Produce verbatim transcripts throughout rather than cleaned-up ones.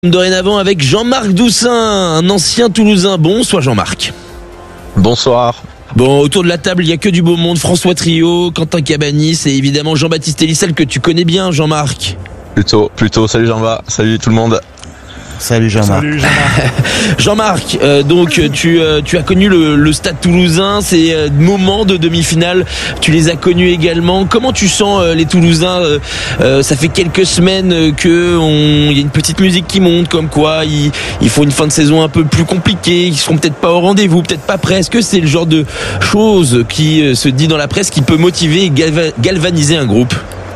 Dorénavant avec Jean-Marc Doussin, un ancien Toulousain. Bonsoir Jean-Marc. Bonsoir. Bon, autour de la table, il n'y a que du beau monde. François Trio, Quentin Cabanis et évidemment Jean-Baptiste Elissal que tu connais bien, Jean-Marc. Plutôt, plutôt. Salut Jean-Baptiste, salut tout le monde. Salut Jean-Marc. Salut Jean-Marc. Jean-Marc, euh, donc tu euh, tu as connu le, le Stade Toulousain, ces euh, moments de demi-finale, tu les as connus également. Comment tu sens euh, les Toulousains euh, euh, Ça fait quelques semaines que on, y a une petite musique qui monte, comme quoi ils il faut une fin de saison un peu plus compliquée, ils seront peut-être pas au rendez-vous, peut-être pas prêts. Est-ce que c'est le genre de chose qui euh, se dit dans la presse qui peut motiver et galva- galvaniser un groupe?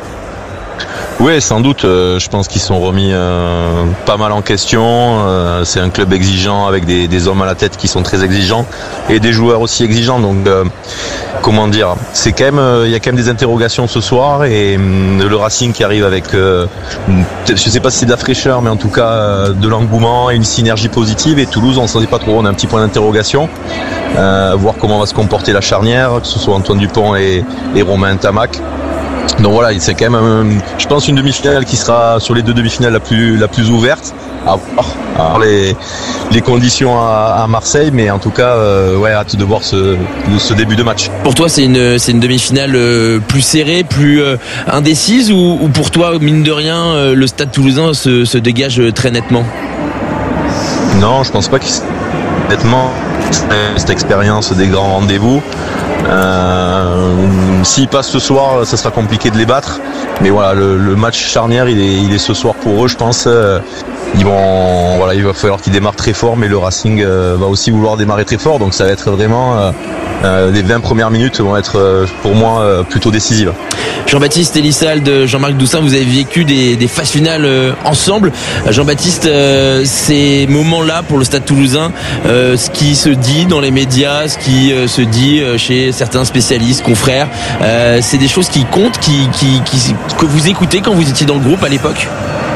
Oui, sans doute. Euh, je pense qu'ils sont remis euh, pas mal en question. Euh, c'est un club exigeant avec des, des hommes à la tête qui sont très exigeants et des joueurs aussi exigeants. Donc, euh, comment dire, c'est quand même, il euh, y a quand même des interrogations ce soir et euh, le Racing qui arrive avec, euh, je sais pas si c'est de la fraîcheur, mais en tout cas euh, de l'engouement et une synergie positive. Et Toulouse, on ne sait pas trop. On a un petit point d'interrogation. Euh, voir comment va se comporter la charnière, que ce soit Antoine Dupont et, et Romain Ntamak. Donc voilà, c'est quand même, je pense, une demi-finale qui sera sur les deux demi-finales la plus la plus ouverte. À voir, à voir les les conditions à, à Marseille, mais en tout cas, euh, ouais, hâte de voir ce ce début de match. Pour toi, c'est une c'est une demi-finale euh, plus serrée, plus euh, indécise, ou, ou pour toi, mine de rien, euh, le Stade Toulousain se se dégage très nettement? Non, je pense pas qu'il nettement cette expérience des grands rendez-vous. Euh, s'ils passent ce soir, ça sera compliqué de les battre. Mais voilà, le, le match charnière, il est, il est ce soir pour eux, je pense. Euh, ils vont, voilà, il va falloir qu'ils démarrent très fort, mais le Racing euh, va aussi vouloir démarrer très fort. Donc ça va être vraiment euh, euh, les vingt premières minutes vont être euh, pour moi euh, plutôt décisives. Jean-Baptiste Elissal de Jean-Marc Doussin, vous avez vécu des, des phases finales euh, ensemble. Jean-Baptiste, euh, ces moments-là pour le Stade Toulousain, euh, ce qui se dit dans les médias, ce qui euh, se dit euh, chez certains spécialistes, confrères, euh, c'est des choses qui comptent, qui, qui, qui, que vous écoutez quand vous étiez dans le groupe à l'époque?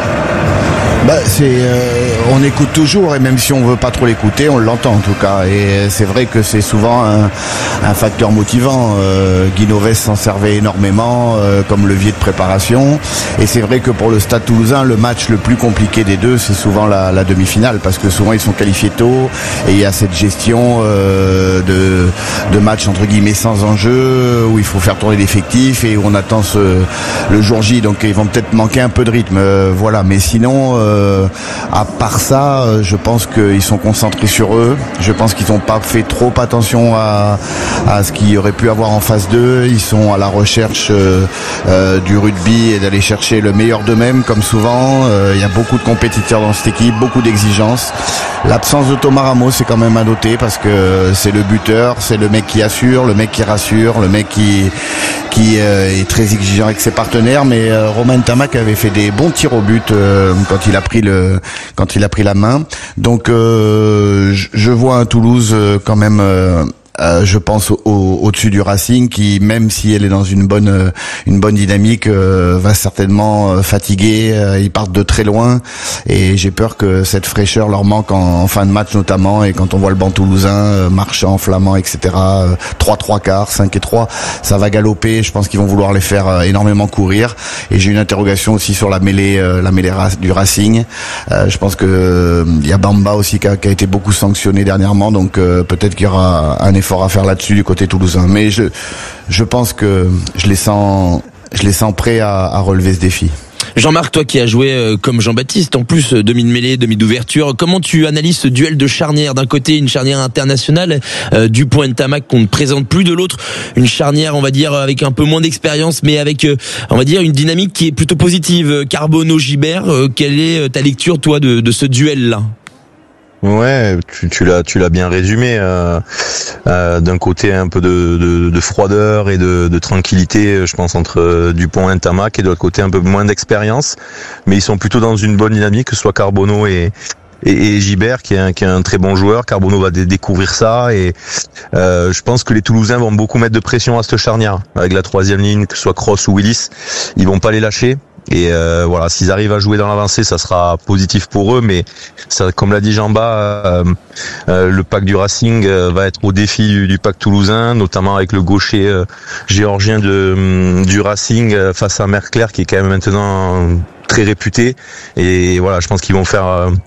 Bah, c'est, euh, on écoute toujours, et même si on veut pas trop l'écouter, on l'entend en tout cas. Et c'est vrai que c'est souvent un, un facteur motivant. Euh, Guy Novès s'en servait énormément euh, comme levier de préparation. Et c'est vrai que pour le Stade Toulousain, le match le plus compliqué des deux, c'est souvent la, la demi-finale, parce que souvent ils sont qualifiés tôt et il y a cette gestion euh, de, de match entre guillemets sans enjeu, où il faut faire tourner l'effectif et où on attend ce, le jour J. Donc ils vont peut-être manquer un peu de rythme. Euh, voilà, mais sinon. Euh, Euh, à part ça, euh, je pense qu'ils sont concentrés sur eux. Je pense qu'ils n'ont pas fait trop attention à, à ce qu'il y aurait pu avoir en phase deux. Ils sont à la recherche euh, euh, du rugby et d'aller chercher le meilleur d'eux-mêmes, comme souvent. Euh, il y a beaucoup de compétiteurs dans cette équipe, beaucoup d'exigences. L'absence de Thomas Ramos, c'est quand même à noter, parce que c'est le buteur, c'est le mec qui assure, le mec qui rassure, le mec qui qui euh, est très exigeant avec ses partenaires. Mais euh, Romain Ntamak avait fait des bons tirs au but euh, quand il a pris le quand il a pris la main. Donc euh, je, je vois un Toulouse euh, quand même euh, Euh, je pense au, au, au-dessus du Racing, qui, même si elle est dans une bonne euh, une bonne dynamique, euh, va certainement euh, fatiguer. Euh, ils partent de très loin et j'ai peur que cette fraîcheur leur manque en, en fin de match notamment. Et quand on voit le banc toulousain, euh, Marchand, Flamand, et cetera, euh, trois trois quarts, cinq et trois, ça va galoper. Je pense qu'ils vont vouloir les faire euh, énormément courir. Et j'ai une interrogation aussi sur la mêlée euh, la mêlée ra- du Racing. Euh, je pense que euh, il y a Bamba aussi qui a, qui a été beaucoup sanctionné dernièrement, donc euh, peut-être qu'il y aura un effort à faire là-dessus du côté toulousain. Mais je je pense que je les sens je les sens prêts à, à relever ce défi. Jean-Marc, toi qui as joué euh, comme Jean-Baptiste, en plus euh, demi de mêlée, demi d'ouverture, comment tu analyses ce duel de charnière? D'un côté, une charnière internationale, euh, Dupont et Ntamak qu'on ne présente plus, de l'autre, une charnière, on va dire, avec un peu moins d'expérience, mais avec, euh, on va dire, une dynamique qui est plutôt positive. Carbono-Gibert, euh, quelle est ta lecture, toi, de, de ce duel-là? Ouais, tu, tu l'as, tu l'as bien résumé. Euh, euh, d'un côté, un peu de, de, de froideur et de, de tranquillité, je pense, entre Dupont et Ntamak, et de l'autre côté, un peu moins d'expérience. Mais ils sont plutôt dans une bonne dynamique, que ce soit Carbono et, et, et Gibert, qui est, un, qui est un très bon joueur. Carbono va dé- découvrir ça, et euh, je pense que les Toulousains vont beaucoup mettre de pression à cette charnière, avec la troisième ligne, que ce soit Cross ou Willis. Ils vont pas les lâcher. Et euh, voilà, s'ils arrivent à jouer dans l'avancée, ça sera positif pour eux. Mais ça, comme l'a dit Jean-Bas, euh, euh, le pack du Racing euh, va être au défi du, du pack toulousain, notamment avec le gaucher euh, géorgien de, du Racing euh, face à Merclair, qui est quand même maintenant très réputé. Et voilà, je pense qu'ils vont faire